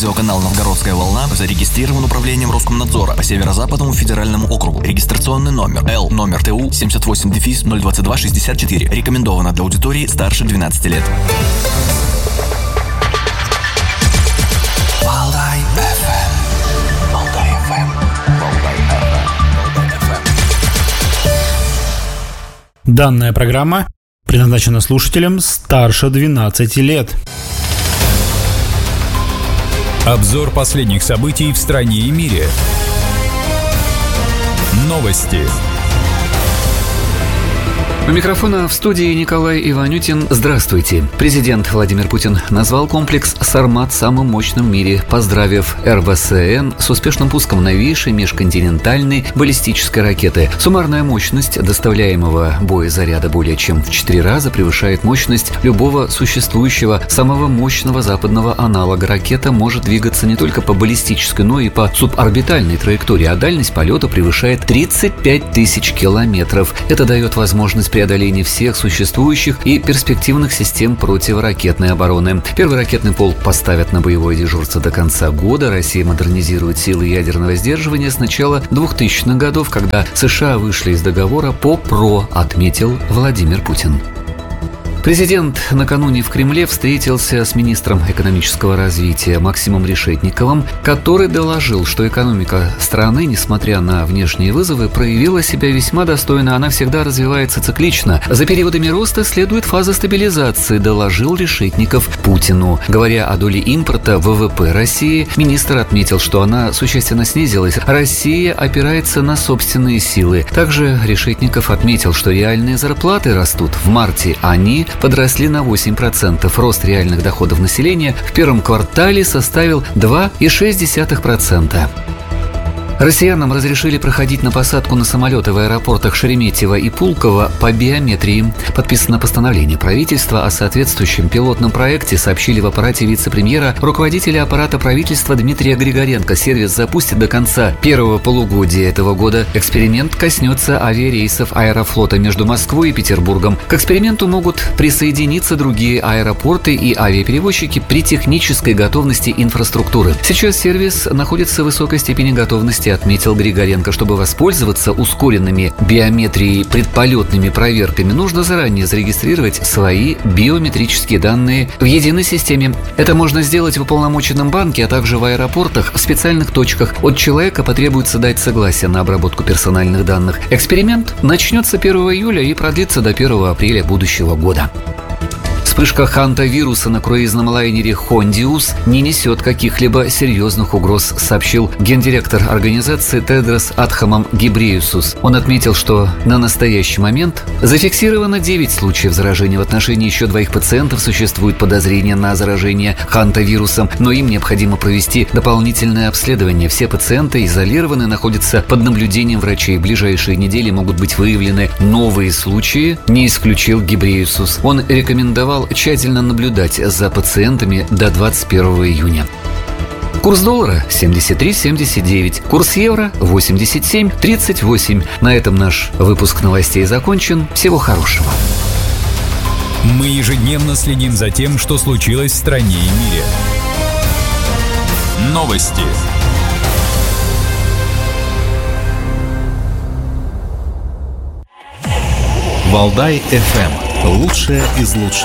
Радиоканал «Новгородская волна» зарегистрирован управлением Роскомнадзора по Северо-Западному федеральному округу. Регистрационный номер Л, номер ТУ 78-022-64. Рекомендовано для аудитории старше 12 лет. Валдай FM. Валдай FM. Валдай FM. Данная программа предназначена слушателям старше 12 лет. Обзор последних событий в стране и мире. Новости. У микрофона в студии Николай Иванютин. Здравствуйте. Президент Владимир Путин назвал комплекс «Сармат» самым мощным в мире, поздравив РВСН с успешным пуском новейшей межконтинентальной баллистической ракеты. Суммарная мощность доставляемого боезаряда более чем в 4 раза превышает мощность любого существующего самого мощного западного аналога. Ракета может двигаться не только по баллистической, но и по суборбитальной траектории, а дальность полета превышает 35 тысяч километров. Это дает возможность преодоления всех существующих и перспективных систем противоракетной обороны. Первый ракетный полк поставят на боевое дежурство до конца года. Россия модернизирует силы ядерного сдерживания с начала 2000-х годов, когда США вышли из договора по ПРО, отметил Владимир Путин. Президент накануне в Кремле встретился с министром экономического развития Максимом Решетниковым, который доложил, что экономика страны, несмотря на внешние вызовы, проявила себя весьма достойно. Она всегда развивается циклично. За периодами роста следует фаза стабилизации, доложил Решетников Путину. Говоря о доле импорта в ВВП России, министр отметил, что она существенно снизилась. Россия опирается на собственные силы. Также Решетников отметил, что реальные зарплаты растут. В марте они подросли на 8%. Рост реальных доходов населения в первом квартале составил 2,6%. Россиянам разрешили проходить на посадку на самолеты в аэропортах Шереметьево и Пулково по биометрии. Подписано постановление правительства о соответствующем пилотном проекте, сообщили в аппарате вице-премьера, руководителя аппарата правительства Дмитрия Григоренко. Сервис запустит до конца первого полугодия этого года. Эксперимент коснется авиарейсов Аэрофлота между Москвой и Петербургом. К эксперименту могут присоединиться другие аэропорты и авиаперевозчики при технической готовности инфраструктуры. Сейчас сервис находится в высокой степени готовности, отметил Григоренко. Чтобы воспользоваться ускоренными биометрией предполетными проверками, нужно заранее зарегистрировать свои биометрические данные в единой системе. Это можно сделать в уполномоченном банке, а также в аэропортах, в специальных точках. От человека потребуется дать согласие на обработку персональных данных. Эксперимент начнется 1 июля и продлится до 1 апреля будущего года. Вспышка хантавируса на круизном лайнере «Хондиус» не несет каких-либо серьезных угроз, сообщил гендиректор организации Тедрос Адхамом Гебреюсус. Он отметил, что на настоящий момент зафиксировано 9 случаев заражения. В отношении еще 2 пациентов существует подозрение на заражение хантавирусом, но им необходимо провести дополнительное обследование. Все пациенты изолированы, находятся под наблюдением врачей. В ближайшие недели могут быть выявлены новые случаи, не исключил Гебреюсус. Он рекомендовал тщательно наблюдать за пациентами до 21 июня. Курс доллара 73.79, курс евро 87.38. На этом наш выпуск новостей закончен. Всего хорошего. Мы ежедневно следим за тем, что случилось в стране и мире. Новости. Валдай FM. Лучшее из лучшего.